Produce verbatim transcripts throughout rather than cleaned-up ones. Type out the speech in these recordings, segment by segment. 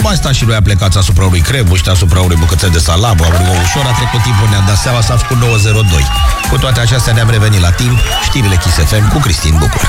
mai stat și noi plecați asupra unui Crebuște, asupra unui bucățel de salamă, unui ușor, a trecut timpul, ne-am dat seama, s-a făcut nouă zero doi. Cu toate acestea ne-am revenit la timp, știrile Kiss F M cu Cristin Bucur.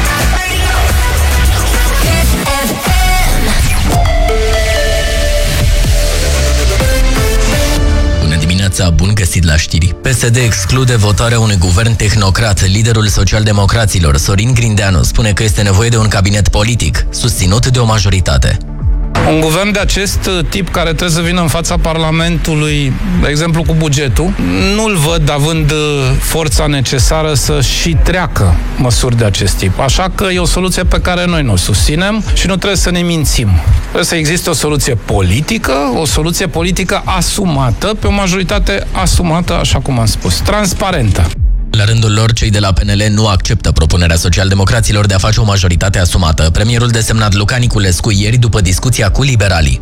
Bun găsit la știri. P S D exclude votarea unui guvern tehnocrat. Liderul socialdemocraților, Sorin Grindeanu, spune că este nevoie de un cabinet politic, susținut de o majoritate. Un guvern de acest tip care trebuie să vină în fața Parlamentului, de exemplu cu bugetul, nu-l văd având forța necesară să și treacă măsuri de acest tip. Așa că e o soluție pe care noi nu o susținem și nu trebuie să ne mințim. Trebuie să existe o soluție politică, o soluție politică asumată, pe o majoritate asumată, așa cum am spus, transparentă. La rândul lor, cei de la P N L nu acceptă propunerea socialdemocraților de a face o majoritate asumată. Premierul desemnat Luca Niculescu ieri, după discuția cu liberalii.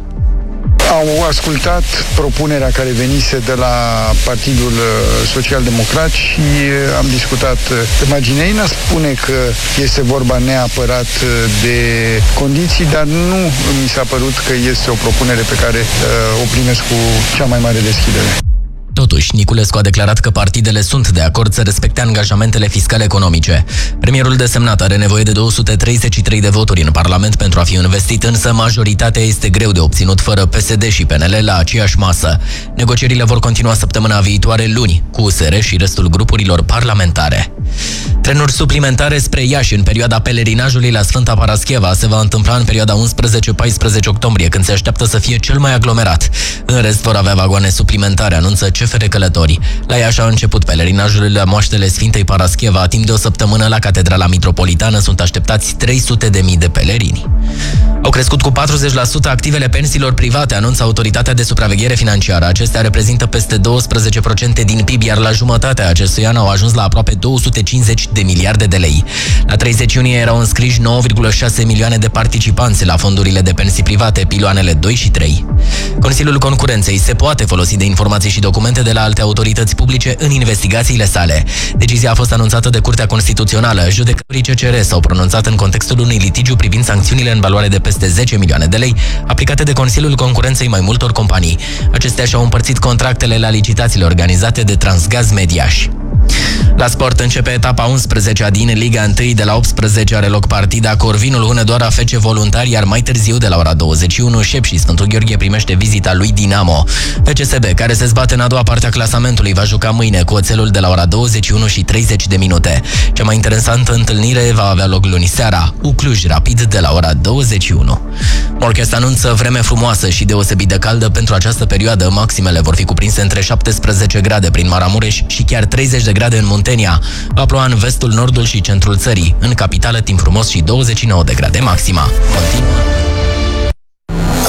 Am ascultat propunerea care venise de la Partidul Social-Democrat și am discutat pe marginea ei. Spune că este vorba neapărat de condiții, dar nu mi s-a părut că este o propunere pe care o primesc cu cea mai mare deschidere. Totuși, Niculescu a declarat că partidele sunt de acord să respecte angajamentele fiscale economice. Premierul desemnat are nevoie de două sute treizeci și trei de voturi în Parlament pentru a fi investit, însă majoritatea este greu de obținut fără P S D și P N L la aceeași masă. Negocierile vor continua săptămâna viitoare, luni, cu U S R și restul grupurilor parlamentare. Trenuri suplimentare spre Iași în perioada pelerinajului la Sfânta Parascheva se va întâmpla în perioada unsprezece paisprezece octombrie, când se așteaptă să fie cel mai aglomerat. În rest, vor avea vagoane suplimentare, anunță C F R Călători. La Iași a început pelerinajul la moaștele Sfintei Parascheva. Timp de o săptămână la Catedrala Mitropolitană sunt așteptați trei sute de mii de pelerini. Au crescut cu patruzeci la sută activele pensiilor private, anunță Autoritatea de Supraveghere Financiară. Acestea reprezintă peste douăsprezece la sută din P I B, iar la jumătatea acestui an au ajuns la aproape două sute cincizeci de miliarde de lei. La treizeci iunie erau înscriși nouă virgulă șase milioane de participanți la fondurile de pensii private, piloanele doi și trei. Consiliul Concurenței se poate folosi de informații și documente de la alte autorități publice în investigațiile sale. Decizia a fost anunțată de Curtea Constituțională. Judecătorii C C R s-au pronunțat în contextul unui litigiu privind sancțiunile în valoare de peste zece milioane de lei aplicate de Consiliul Concurenței mai multor companii. Acestea și-au împărțit contractele la licitațiile organizate de Transgaz Mediaș. La sport începe etapa unsprezecea din Liga unu. De la optsprezece are loc partida Corvinul Hunedoara F C Voluntari, iar mai târziu, de la ora douăzeci și unu, Șepși Sfântul Gheorghe primește vizita lui Dinamo. F C S B, care se zbate în a doua parte a clasamentului, va juca mâine cu Oțelul de la ora douăzeci și unu și treizeci de minute. Cea mai interesantă întâlnire va avea loc luni seara, U Cluj Rapid de la ora douăzeci și unu. Morchest anunță vreme frumoasă și deosebit de caldă pentru această perioadă. Maximele vor fi cuprinse între șaptesprezece grade prin Maramureș și chiar treizeci de grade în Muntenia. Va ploua în vestul, nordul și centrul țării. În capitală, timp frumos și douăzeci și nouă de grade maxima. Continuă.